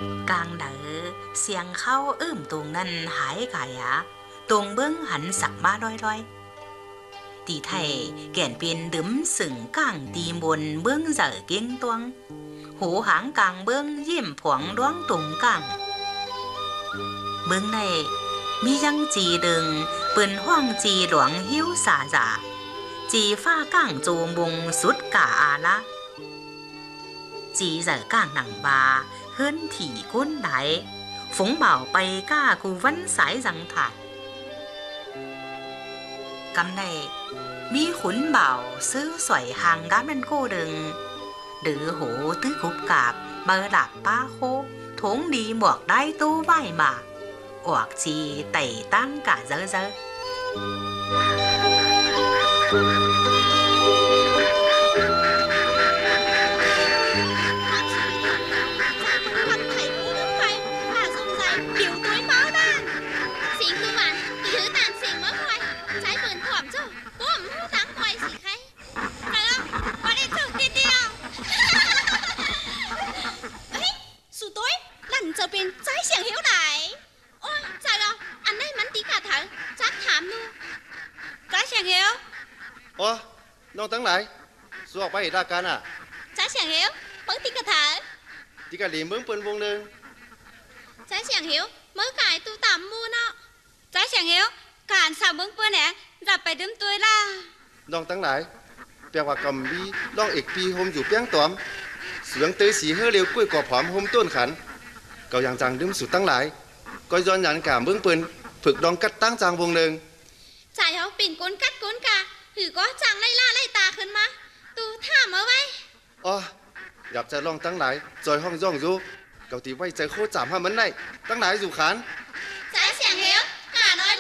กลางเหนือเสียงเข้าตรงนั้นหายไก่ตรงเบิ้งหันสักมาด้อยตีไทยแก่นเป็นดึมสึงก้างตีบนเบิ้งเจอเก้งตวงหูหางกลางเบิ้งยิ้มผวงร้องตรงกลางเบิ้งในมียังจีดึงปืนห้องจีหลวงหิ้วสาจ่าจีฟ้าก้างจูมุงสุดกาอาละจีเจอก้างหนังบาเฮิรนถี่ก้นไหลฝงเบาไปก้ากูวันสายจังถัดกำในมีขุนเบาซื้อสวยหางก้ามันโกดึงหรือโหตื้อคุบกาบเบอร์หลับป้าโคทงดีหมวกได้ตู้ไหวมาอวกจีไต่ตั้งกะเจอเจอจะเป็นใจเสียงหิวไหนโอ้ยใจเราอันนี้มันตีกาถังจักถามนู่ใจเสียงหิวโอ้น้องตั้งไหนสวกไปเหตุการณ์ใจเสียงหิวเปิ้งตีกาถังตีกาหลีมึงเปิ้นวงหนึ่งใจเสียงหิวเมื่อไก่ตูต่ำมูเนาะใจเสียงหิวการสาวเบิ้งเปิ้นเนี่ยจับไปดึมตัวล่ะน้องตั้งไหนเปียกว่ากำบีน้องเอกปีโฮมอยู่เปียงตอมเสียงเตยสีเฮเร็วกุ้ยกอผอมโฮมต้นขันก็ยังจังดึมสุดตั้งหลายก็ย้อนยันกามเบื้องปืนฝึกดองกัดตั้งจางวงหนึ่งจ่ายเขาปิ่นก้นกัดก้นกาหือก็จังไล่ล่าไล่ตาขึ้นมาตูท่ามเอาไว้อ๋ออยากจะลองตั้งหลายจอยห้องย่องอยู่เกาตีไว้ใจโคตรจามห้ามันได้ตั้งหลายอยู่ขันจ่ายเสียงเหี้ยว